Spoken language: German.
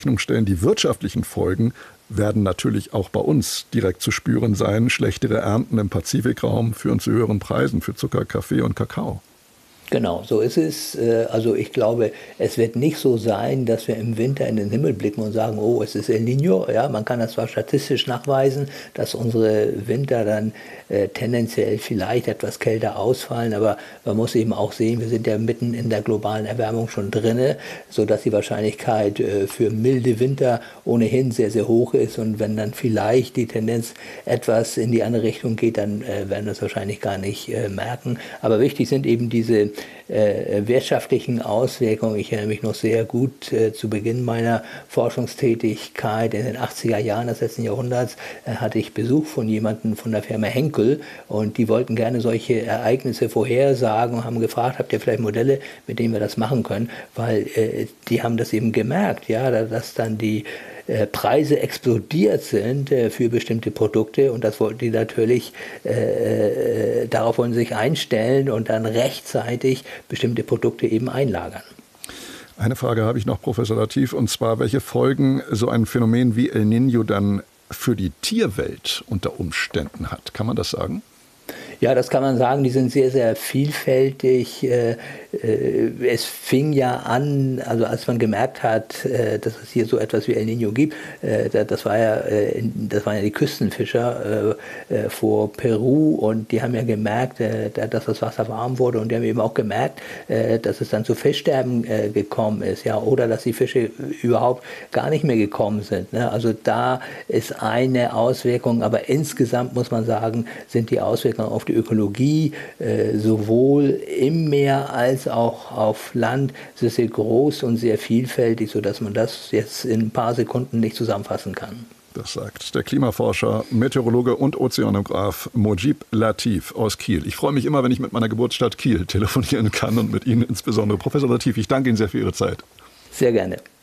Stellen, die wirtschaftlichen Folgen werden natürlich auch bei uns direkt zu spüren sein. Schlechtere Ernten im Pazifikraum führen zu höheren Preisen für Zucker, Kaffee und Kakao. Genau, so ist es. Also ich glaube, es wird nicht so sein, dass wir im Winter in den Himmel blicken und sagen, oh, es ist El Niño. Ja, man kann das zwar statistisch nachweisen, dass unsere Winter dann tendenziell vielleicht etwas kälter ausfallen, aber man muss eben auch sehen, wir sind ja mitten in der globalen Erwärmung schon drinne, sodass die Wahrscheinlichkeit für milde Winter ohnehin sehr, sehr hoch ist. Und wenn dann vielleicht die Tendenz etwas in die andere Richtung geht, dann werden wir es wahrscheinlich gar nicht merken. Aber wichtig sind eben diese wirtschaftlichen Auswirkungen. Ich erinnere mich noch sehr gut zu Beginn meiner Forschungstätigkeit in den 80er Jahren des letzten Jahrhunderts hatte ich Besuch von jemandem von der Firma Henkel und die wollten gerne solche Ereignisse vorhersagen und haben gefragt, habt ihr vielleicht Modelle, mit denen wir das machen können, weil die haben das eben gemerkt, ja, dass dann die Preise explodiert sind für bestimmte Produkte und das wollten die natürlich, darauf wollen sie sich einstellen und dann rechtzeitig bestimmte Produkte eben einlagern. Eine Frage habe ich noch, Professor Latif, und zwar, welche Folgen so ein Phänomen wie El Niño dann für die Tierwelt unter Umständen hat. Kann man das sagen? Ja, das kann man sagen, die sind sehr, sehr vielfältig. Es fing ja an, also als man gemerkt hat, dass es hier so etwas wie El Niño gibt, das waren ja die Küstenfischer vor Peru und die haben ja gemerkt, dass das Wasser warm wurde und die haben eben auch gemerkt, dass es dann zu Fischsterben gekommen ist, ja, oder dass die Fische überhaupt gar nicht mehr gekommen sind. Ne? Also da ist eine Auswirkung, aber insgesamt muss man sagen, sind die Auswirkungen auf die Ökologie sowohl im Meer als auch auf Land sehr, sehr groß und sehr vielfältig, sodass man das jetzt in ein paar Sekunden nicht zusammenfassen kann. Das sagt der Klimaforscher, Meteorologe und Ozeanograf Mojib Latif aus Kiel. Ich freue mich immer, wenn ich mit meiner Geburtsstadt Kiel telefonieren kann und mit Ihnen insbesondere. Professor Latif, ich danke Ihnen sehr für Ihre Zeit. Sehr gerne.